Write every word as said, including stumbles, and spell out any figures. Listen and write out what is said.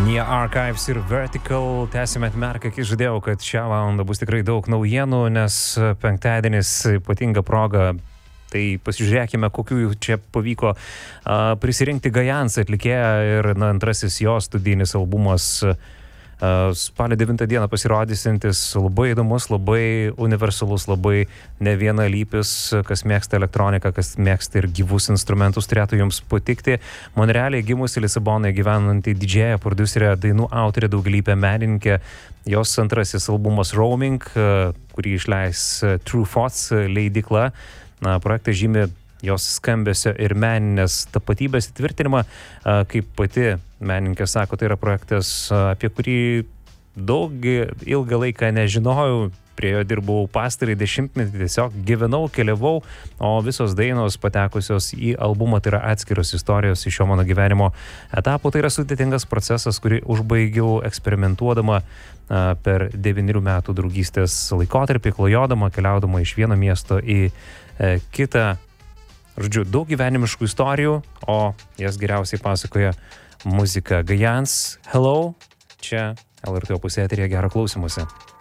Nia Archives ir Vertical. Tęsime atmerką, kai žadėjau, kad šią valandą bus tikrai daug naujienų, nes penktadienis ypatinga proga. Tai pasižiūrėkime, kokių jų čia pavyko uh, prisirinkti Gajans atlikėją ir na, antrasis jo studijinis albumas uh, spalio devintą dieną pasirodysintis, labai įdomus, labai universalus, labai ne vienalypis, kas mėgsta elektroniką, kas mėgsta ir gyvus instrumentus, turėtų jums patikti. Monrealiai gimusi Lisabonoje gyvenanti didžėja, prodiuserė, dainų autorė, daugialypė menininkė. Jos antrasis albumas Roaming, uh, kurį išleis uh, True Thoughts leidykla. Na, projektas žymi jos skambesio ir meninės tapatybės įtvirtinimą. Kaip pati menininkė sako, tai yra projektas, apie kurį daug ilgą laiką nežinojau, prie jo dirbau pastarąjį dešimtmetį, tiesiog gyvenau, keliavau, o visos dainos patekusios į albumą tai yra atskiros istorijos iš šio mano gyvenimo etapo. Tai yra sudėtingas procesas, kurį užbaigiau eksperimentuodama per devynerių metų draugystės laikotarpį, klajodama, keliaudama iš vieno miesto į kitą. Žodžiu, daug gyvenimiškų istorijų, o jas geriausiai pasakoja muzika. Gajans, hello, čia L R T opus eteryje, gero klausymuose.